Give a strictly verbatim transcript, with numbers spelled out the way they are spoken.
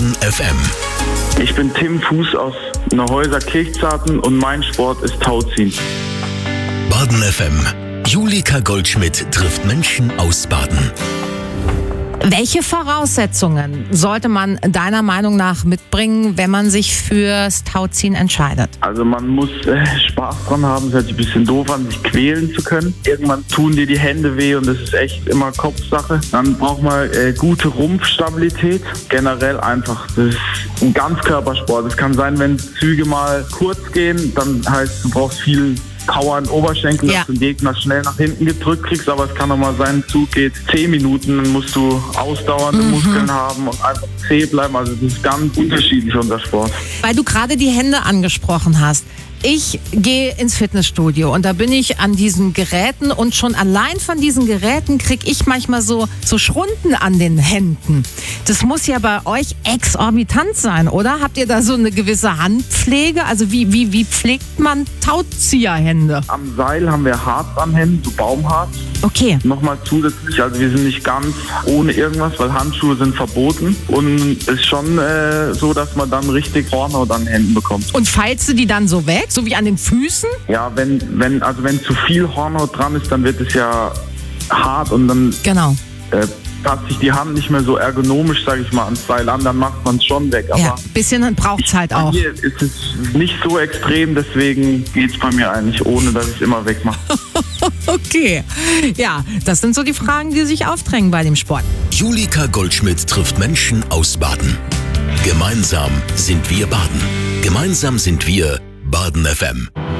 Baden F M. Ich bin Tim Fuß aus Neuhäuser Kirchzarten und mein Sport ist Tauziehen. Baden F M. Julika Goldschmidt trifft Menschen aus Baden. Welche Voraussetzungen sollte man deiner Meinung nach mitbringen, wenn man sich fürs Tauziehen entscheidet? Also man muss äh, Spaß dran haben, es hört sich ein bisschen doof an, sich quälen zu können. Irgendwann tun dir die Hände weh und das ist echt immer Kopfsache. Dann braucht man äh, gute Rumpfstabilität. Generell einfach, das ist ein Ganzkörpersport. Es kann sein, wenn Züge mal kurz gehen, dann heißt, du brauchst viel Power in den Oberschenkel, Ja. dass du den Gegner schnell nach hinten gedrückt kriegst, aber es kann auch mal sein, ein Zug geht zehn Minuten, dann musst du ausdauernde Mhm. Muskeln haben und einfach zäh bleiben. Also das ist ganz unterschiedlich unser Sport. Weil du gerade die Hände angesprochen hast. Ich gehe ins Fitnessstudio und da bin ich an diesen Geräten und schon allein von diesen Geräten kriege ich manchmal so, so Schrunden an den Händen. Das muss ja bei euch exorbitant sein, oder? Habt ihr da so eine gewisse Handpflege? Also wie, wie, wie pflegt man Tauzieherhände? Am Seil haben wir Harz am Händen, so Baumharz. Okay. Nochmal zusätzlich, also wir sind nicht ganz ohne irgendwas, weil Handschuhe sind verboten. Und es ist schon äh, so, dass man dann richtig Hornhaut an den Händen bekommt. Und feilst du die dann so weg, so wie an den Füßen? Ja, wenn, wenn, also wenn zu viel Hornhaut dran ist, dann wird es ja hart und dann Genau. äh, passt sich die Hand nicht mehr so ergonomisch, sage ich mal, ans Seil an, dann macht man es schon weg. Aber Ja, ein bisschen braucht es halt bei auch. mir ist es nicht so extrem, deswegen geht es bei mir eigentlich, ohne dass ich es immer wegmache. Okay. Ja, das sind so die Fragen, die sich aufdrängen bei dem Sport. Julika Goldschmidt trifft Menschen aus Baden. Gemeinsam sind wir Baden. Gemeinsam sind wir Baden F M.